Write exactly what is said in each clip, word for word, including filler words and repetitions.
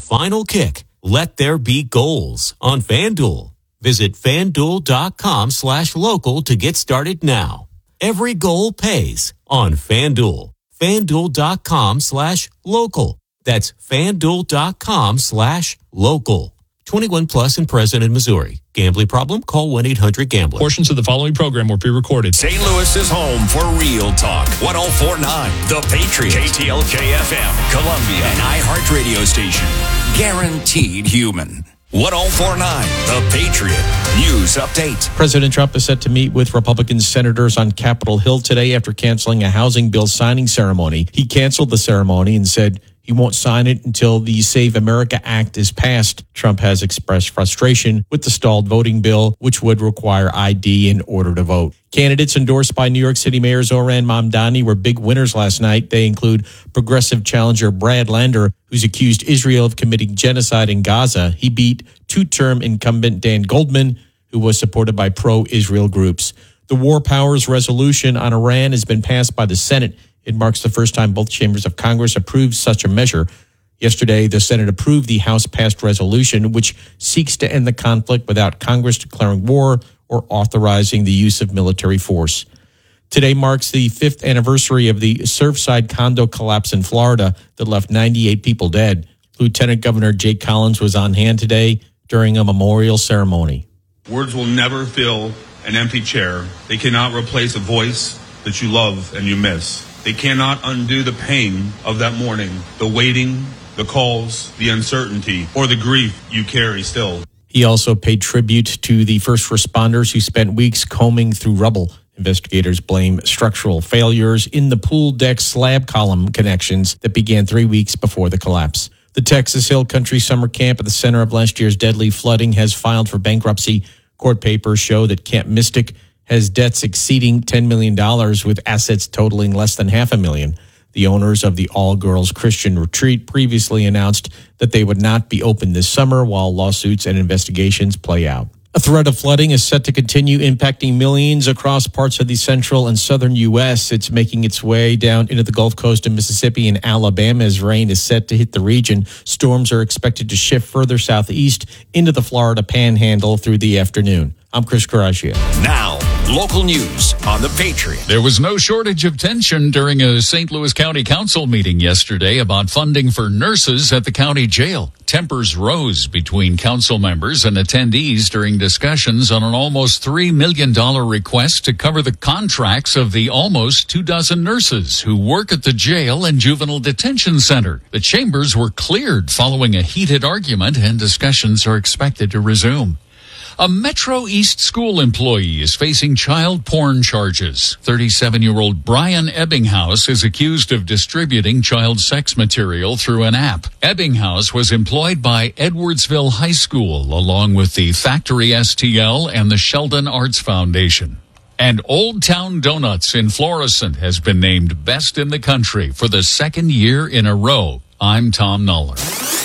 final kick. Let there be goals on FanDuel. Visit FanDuel.com slash local to get started now. Every goal pays on FanDuel. FanDuel.com slash local. That's FanDuel.com slash local. twenty-one plus and present in Missouri. Gambling problem? Call one eight hundred gambler. Portions of the following program were pre-recorded. Saint Louis is home for Real Talk. one oh four point nine The Patriot. K T L K F M. Columbia. An iHeart radio station. Guaranteed human. one oh four point nine The Patriot. News update. President Trump is set to meet with Republican senators on Capitol Hill today after canceling a housing bill signing ceremony. He canceled the ceremony and said he won't sign it until the Save America Act is passed. Trump has expressed frustration with the stalled voting bill, which would require I D in order to vote. Candidates endorsed by New York City Mayor Zohran Mamdani were big winners last night. They include progressive challenger Brad Lander, who's accused Israel of committing genocide in Gaza. He beat two-term incumbent Dan Goldman, who was supported by pro-Israel groups. The War Powers Resolution on Iran has been passed by the Senate. It marks the first time both chambers of Congress approved such a measure. Yesterday, the Senate approved the House-passed resolution, which seeks to end the conflict without Congress declaring war or authorizing the use of military force. Today marks the fifth anniversary of the Surfside condo collapse in Florida that left ninety-eight people dead. Lieutenant Governor Jake Collins was on hand today during a memorial ceremony. Words will never fill an empty chair. They cannot replace a voice that you love and you miss. They cannot undo the pain of that morning, the waiting, the calls, the uncertainty, or the grief you carry still. He also paid tribute to the first responders who spent weeks combing through rubble. Investigators blame structural failures in the pool deck slab column connections that began three weeks before the collapse. The Texas Hill Country Summer Camp at the center of last year's deadly flooding has filed for bankruptcy. Court papers show that Camp Mystic has debts exceeding ten million dollars with assets totaling less than half a million. The owners of the all-girls Christian retreat previously announced that they would not be open this summer while lawsuits and investigations play out. A threat of flooding is set to continue impacting millions across parts of the central and southern U S. It's making its way down into the Gulf Coast of Mississippi and Alabama as rain is set to hit the region. Storms are expected to shift further southeast into the Florida Panhandle through the afternoon. I'm Chris Caraccia. Now, local news on The Patriot. There was no shortage of tension during a Saint Louis County Council meeting yesterday about funding for nurses at the county jail. Tempers rose between council members and attendees during discussions on an almost three million dollars request to cover the contracts of the almost two dozen nurses who work at the jail and juvenile detention center. The chambers were cleared following a heated argument, and discussions are expected to resume. A Metro East school employee is facing child porn charges. thirty-seven-year-old Brian Ebbinghaus is accused of distributing child sex material through an app. Ebbinghaus was employed by Edwardsville High School along with the Factory S T L and the Sheldon Arts Foundation. And Old Town Donuts in Florissant has been named best in the country for the second year in a row. I'm Tom Noller.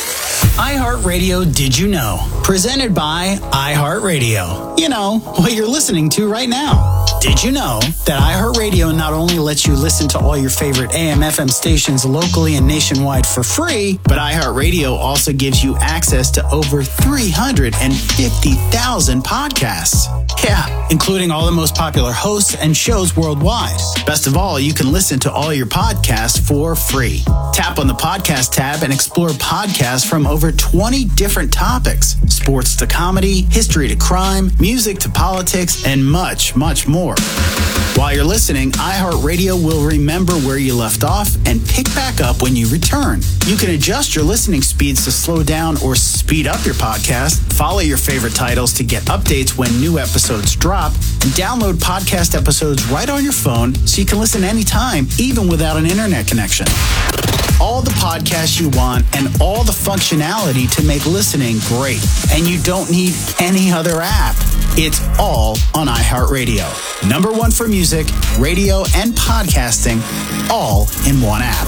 iHeartRadio Did You Know? Presented by iHeartRadio. You know, what you're listening to right now. Did you know that iHeartRadio not only lets you listen to all your favorite A M F M stations locally and nationwide for free, but iHeartRadio also gives you access to over three hundred fifty thousand podcasts. Yeah, including all the most popular hosts and shows worldwide. Best of all, you can listen to all your podcasts for free. Tap on the podcast tab and explore podcasts from over twenty different topics. Sports to comedy, history to crime, music to politics, and much, much more. While you're listening, iHeartRadio will remember where you left off and pick back up when you return. You can adjust your listening speeds to slow down or speed up your podcast, follow your favorite titles to get updates when new episodes drop, and download podcast episodes right on your phone so you can listen anytime, even without an internet connection. All the podcasts you want and all the functionality to make listening great. And you don't need any other app. It's all on iHeartRadio. Number one for music, radio, and podcasting, all in one app.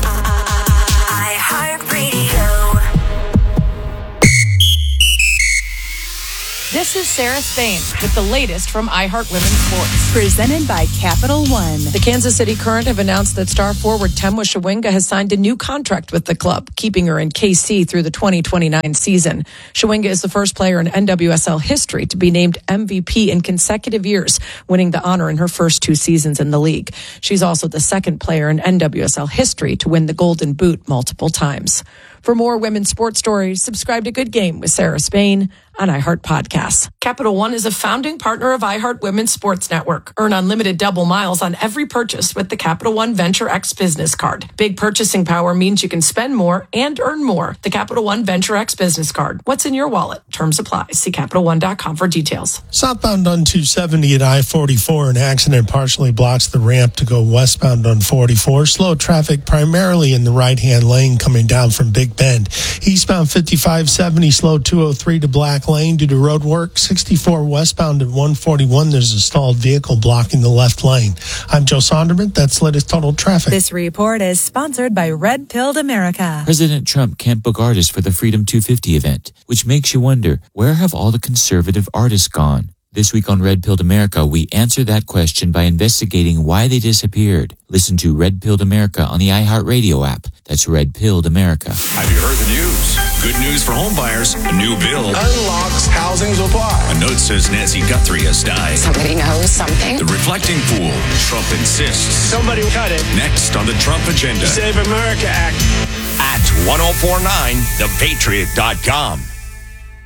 iHeartRadio. This is Sarah Spain with the latest from iHeart Women's Sports. Presented by Capital One. The Kansas City Current have announced that star forward Temwa Shawinga has signed a new contract with the club, keeping her in K C through the twenty twenty-nine season. Shawinga is the first player in N W S L history to be named M V P in consecutive years, winning the honor in her first two seasons in the league. She's also the second player in N W S L history to win the Golden Boot multiple times. For more women's sports stories, subscribe to Good Game with Sarah Spain on iHeart Podcasts. Capital One is a founding partner of iHeart Women's Sports Network. Earn unlimited double miles on every purchase with the Capital One Venture X Business Card. Big purchasing power means you can spend more and earn more. The Capital One Venture X Business Card. What's in your wallet? Terms apply. See Capital One dot com for details. Southbound on two seventy at I forty-four, an accident partially blocks the ramp to go westbound on forty-four. Slow traffic primarily in the right-hand lane coming down from Big Bend. Eastbound fifty-five seventy, slow two oh three to Black Lane due to road work. sixty-four westbound at one forty-one, there's a stalled vehicle blocking the left lane. I'm Joe Sonderman. That's latest total traffic. This report is sponsored by Red Pilled America. President Trump can't book artists for the Freedom two fifty event, which makes you wonder, where have all the conservative artists gone? This week on Red Pilled America, we answer that question by investigating why they disappeared. Listen to Red Pilled America on the iHeartRadio app. That's Red Pilled America. Have you heard the news? Good news for homebuyers. A new bill unlocks housing supply. A note says Nancy Guthrie has died. Somebody knows something. The reflecting pool. Trump insists. Somebody cut it. Next on the Trump agenda. Save America Act. At ten forty-nine the patriot dot com.